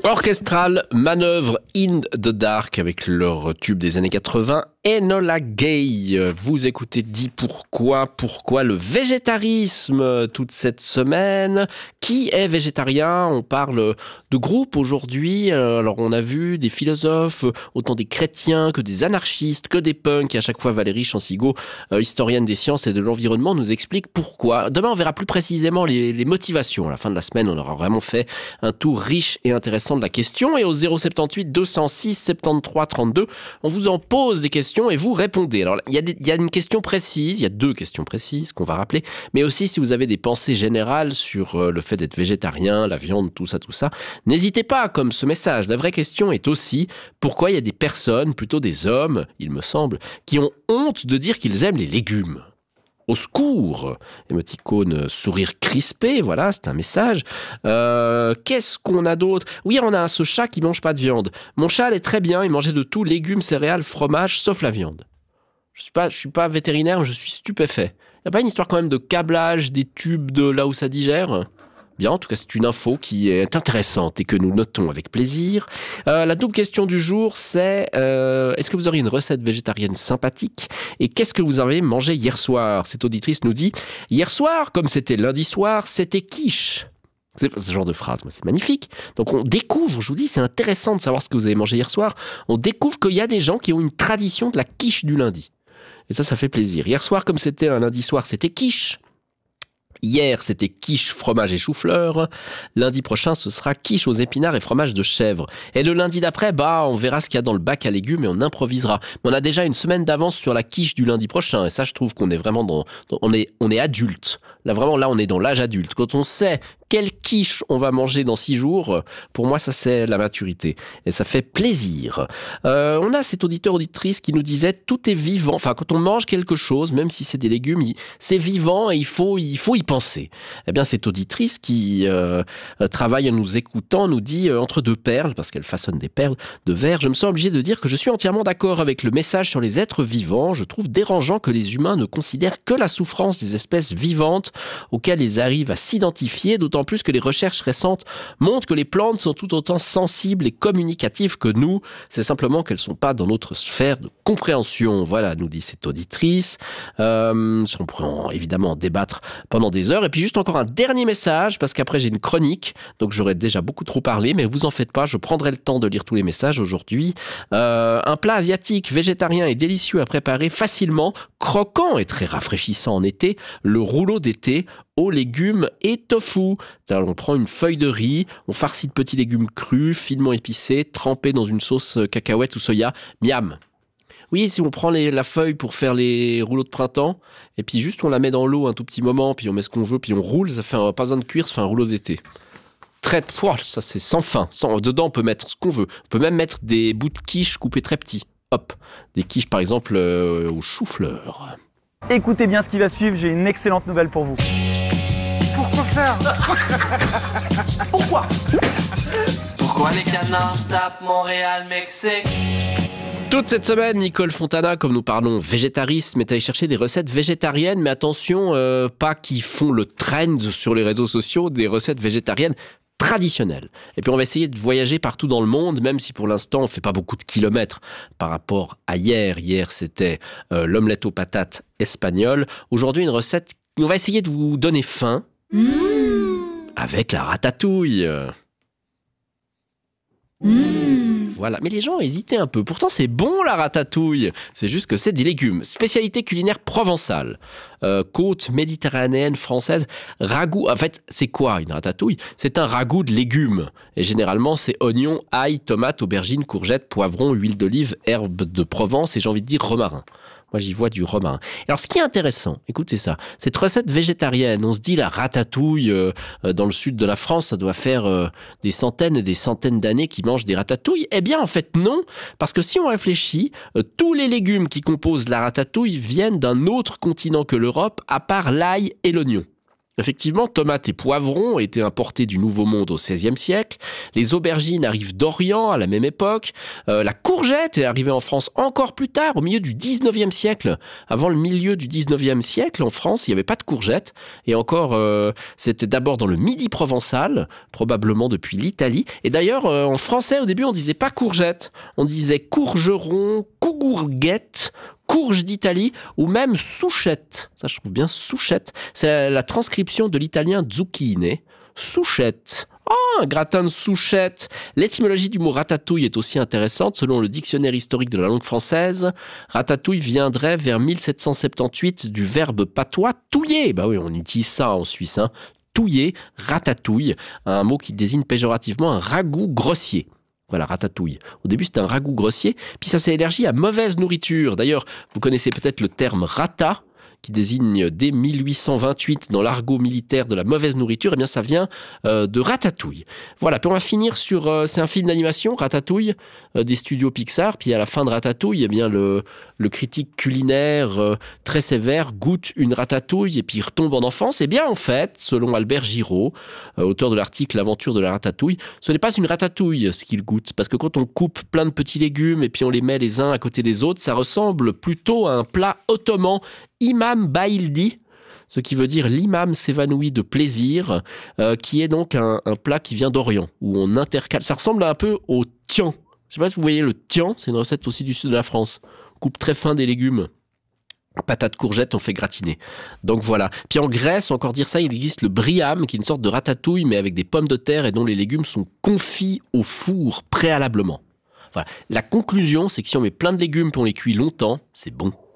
Orchestral, Manœuvre in the Dark avec leur tube des années 80, Enola Gay. Vous écoutez Dis pourquoi le végétarisme toute cette semaine. Qui est végétarien? On parle de groupes aujourd'hui. Alors on a vu des philosophes, autant des chrétiens que des anarchistes, que des punks. Et à chaque fois Valérie Chansigo, historienne des sciences et de l'environnement, nous explique pourquoi. Demain on verra plus précisément les motivations. À la fin de la semaine, on aura vraiment fait un tour riche et intéressant de la question. Et au 078 206 73 32, on vous en pose des questions et vous répondez. Alors, il y a une question précise, il y a deux questions précises qu'on va rappeler, mais aussi si vous avez des pensées générales sur le fait d'être végétarien, la viande, tout ça, n'hésitez pas, comme ce message. La vraie question est aussi pourquoi il y a des personnes, plutôt des hommes, il me semble, qui ont honte de dire qu'ils aiment les légumes. Au secours! Émoticône sourire crispé, voilà, c'est un message. Qu'est-ce qu'on a d'autre? Oui, on a ce chat qui mange pas de viande. Mon chat allait très bien, il mangeait de tout, légumes, céréales, fromage, sauf la viande. Je suis pas vétérinaire, mais je suis stupéfait. Y a pas une histoire quand même de câblage des tubes de là où ça digère? Bien, en tout cas, c'est une info qui est intéressante et que nous notons avec plaisir. La double question du jour, c'est est-ce que vous auriez une recette végétarienne sympathique? Et qu'est-ce que vous avez mangé hier soir? Cette auditrice nous dit « Hier soir, comme c'était lundi soir, c'était quiche ». C'est ce genre de phrase, c'est magnifique. Donc on découvre, je vous dis, c'est intéressant de savoir ce que vous avez mangé hier soir. On découvre qu'il y a des gens qui ont une tradition de la quiche du lundi. Et ça fait plaisir. Hier soir, comme c'était un lundi soir, c'était quiche. Hier, c'était quiche, fromage et chou-fleur. Lundi prochain, ce sera quiche aux épinards et fromage de chèvre. Et le lundi d'après, on verra ce qu'il y a dans le bac à légumes et on improvisera. Mais on a déjà une semaine d'avance sur la quiche du lundi prochain. Et ça, je trouve qu'on est vraiment on est adulte. Là, on est dans l'âge adulte. Quand on sait quelle quiche on va manger dans 6 jours, pour moi, ça, c'est la maturité. Et ça fait plaisir. On a cet auditeur-auditrice qui nous disait tout est vivant. Enfin, quand on mange quelque chose, même si c'est des légumes, c'est vivant et il faut y penser. Eh bien, cette auditrice qui travaille en nous écoutant nous dit entre deux perles, parce qu'elle façonne des perles de verre, je me sens obligé de dire que je suis entièrement d'accord avec le message sur les êtres vivants. Je trouve dérangeant que les humains ne considèrent que la souffrance des espèces vivantes auxquelles ils arrivent à s'identifier, d'autant plus que les recherches récentes montrent que les plantes sont tout autant sensibles et communicatives que nous. C'est simplement qu'elles ne sont pas dans notre sphère de compréhension. Voilà, nous dit cette auditrice. On pourrait évidemment en débattre pendant des heures. Et puis juste encore un dernier message, parce qu'après j'ai une chronique, donc j'aurais déjà beaucoup trop parlé, mais vous en faites pas, je prendrai le temps de lire tous les messages aujourd'hui. Un plat asiatique, végétarien et délicieux à préparer facilement, croquant et très rafraîchissant en été, le rouleau d'été aux légumes et tofu. On prend une feuille de riz, on farcit de petits légumes crus, finement épicés, trempés dans une sauce cacahuète ou soya. Miam! Oui, si on prend la feuille pour faire les rouleaux de printemps, et puis juste on la met dans l'eau un tout petit moment, puis on met ce qu'on veut, puis on roule, ça fait pas besoin de cuire, ça fait un rouleau d'été. Ça c'est sans fin. Dedans on peut mettre ce qu'on veut. On peut même mettre des bouts de quiche coupés très petits. Hop, des quiches par exemple au chou-fleur. Écoutez bien ce qui va suivre, j'ai une excellente nouvelle pour vous. Pourquoi faire? Pourquoi les canards tapent Montréal-Mexique? Toute cette semaine, Nicole Fontana, comme nous parlons végétarisme, est allée chercher des recettes végétariennes, mais attention, pas qui font le trend sur les réseaux sociaux, des recettes végétariennes traditionnelles. Et puis on va essayer de voyager partout dans le monde, même si pour l'instant on fait pas beaucoup de kilomètres par rapport à hier. Hier c'était l'omelette aux patates espagnole. Aujourd'hui une recette, on va essayer de vous donner faim avec la ratatouille. Voilà, mais les gens hésitaient un peu. Pourtant, c'est bon la ratatouille. C'est juste que c'est des légumes. Spécialité culinaire provençale. Côte méditerranéenne française. Ragoût. En fait, c'est quoi une ratatouille? C'est un ragoût de légumes. Et généralement, c'est oignons, ail, tomates, aubergines, courgettes, poivrons, huile d'olive, herbes de Provence et j'ai envie de dire romarin. Moi, j'y vois du romarin. Alors, ce qui est intéressant, écoutez ça, cette recette végétarienne, on se dit la ratatouille dans le sud de la France, ça doit faire des centaines et des centaines d'années qu'ils mangent des ratatouilles. Eh bien, en fait, non, parce que si on réfléchit, tous les légumes qui composent la ratatouille viennent d'un autre continent que l'Europe, à part l'ail et l'oignon. Effectivement, tomates et poivrons ont été importés du Nouveau Monde au XVIe siècle. Les aubergines arrivent d'Orient à la même époque. La courgette est arrivée en France encore plus tard, au milieu du XIXe siècle. Avant le milieu du XIXe siècle, en France, il n'y avait pas de courgette. Et encore, c'était d'abord dans le Midi provençal, probablement depuis l'Italie. Et d'ailleurs, en français, au début, on disait pas courgette. On disait courgeron, cougourguette, courge d'Italie ou même souchette. Ça, je trouve bien souchette. C'est la transcription de l'italien zucchine. Souchette. Oh, un gratin de souchette. L'étymologie du mot ratatouille est aussi intéressante. Selon le dictionnaire historique de la langue française, ratatouille viendrait vers 1778 du verbe patois touiller. Bah oui, on utilise ça en Suisse. Touiller, ratatouille, un mot qui désigne péjorativement un ragoût grossier. Voilà, ratatouille. Au début, c'était un ragoût grossier, puis ça s'est élargi à mauvaise nourriture. D'ailleurs, vous connaissez peut-être le terme rata, qui désigne dès 1828 dans l'argot militaire de la mauvaise nourriture. Eh bien, ça vient de Ratatouille. Voilà, puis on va finir sur... c'est un film d'animation, Ratatouille, des studios Pixar. Puis à la fin de Ratatouille, eh bien, le critique culinaire très sévère goûte une ratatouille et puis il retombe en enfance. Eh bien, en fait, selon Albert Giraud, auteur de l'article L'aventure de la ratatouille, ce n'est pas une ratatouille ce qu'il goûte. Parce que quand on coupe plein de petits légumes et puis on les met les uns à côté des autres, ça ressemble plutôt à un plat ottoman, Imam Baildi, ce qui veut dire l'imam s'évanouit de plaisir, qui est donc un plat qui vient d'Orient, où on intercale. Ça ressemble un peu au tian. Je ne sais pas si vous voyez le tian, c'est une recette aussi du sud de la France. On coupe très fin des légumes. Patates, courgettes, on fait gratiner. Donc voilà. Puis en Grèce, encore dire ça, il existe le briam, qui est une sorte de ratatouille, mais avec des pommes de terre et dont les légumes sont confits au four préalablement. Voilà. La conclusion, c'est que si on met plein de légumes et on les cuit longtemps, c'est bon.